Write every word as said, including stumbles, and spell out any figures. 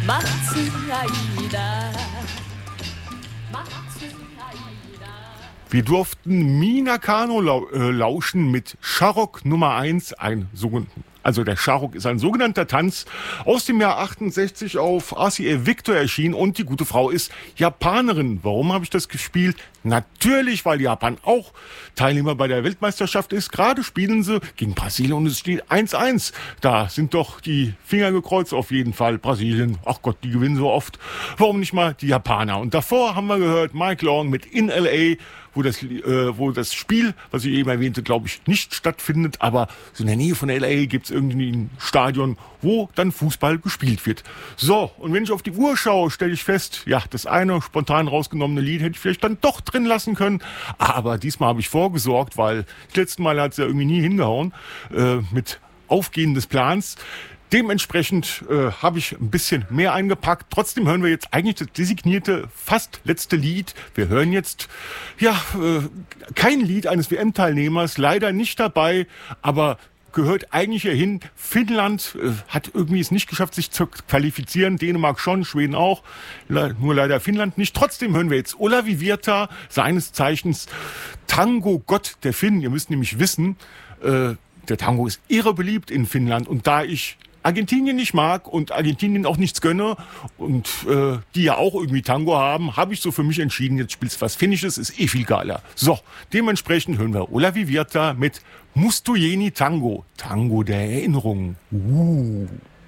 Matsunaida. Wir durften Mina Kano lau- äh, lauschen mit Sharok Nummer eins, ein sogenannten. Also der Sharok ist ein sogenannter Tanz aus dem Jahr achtundsechzig auf R C A Victor erschienen und die gute Frau ist Japanerin. Warum habe ich das gespielt? Natürlich, weil Japan auch Teilnehmer bei der Weltmeisterschaft ist. Gerade spielen sie gegen Brasilien und es steht eins eins. Da sind doch die Finger gekreuzt auf jeden Fall. Brasilien, ach Gott, die gewinnen so oft. Warum nicht mal die Japaner? Und davor haben wir gehört Mike Long mit In L A, wo das, äh, wo das Spiel, was ich eben erwähnte, glaube ich, nicht stattfindet. Aber so in der Nähe von L A gibt es irgendwie ein Stadion, wo dann Fußball gespielt wird. So, und wenn ich auf die Uhr schaue, stelle ich fest, ja, das eine spontan rausgenommene Lied hätte ich vielleicht dann doch drin lassen können. Aber diesmal habe ich vorgesorgt, weil das letzte Mal hat es ja irgendwie nie hingehauen äh, mit Aufgehen des Plans. Dementsprechend äh, habe ich ein bisschen mehr eingepackt. Trotzdem hören wir jetzt eigentlich das designierte, fast letzte Lied. Wir hören jetzt, ja, äh, kein Lied eines W M-Teilnehmers, leider nicht dabei, aber gehört eigentlich hierhin. Finnland äh, hat irgendwie es nicht geschafft, sich zu qualifizieren. Dänemark schon, Schweden auch. Le- nur leider Finnland nicht. Trotzdem hören wir jetzt Olavi Virta, seines Zeichens Tango-Gott der Finnen. Ihr müsst nämlich wissen, äh, der Tango ist irre beliebt in Finnland. Und da ich Argentinien nicht mag und Argentinien auch nichts gönne und äh, die ja auch irgendwie Tango haben, habe ich so für mich entschieden, jetzt spielst du was Finnisches, ist eh viel geiler. So, dementsprechend hören wir Olavi Virta mit Mustojeni Tango, Tango der Erinnerung. Uh.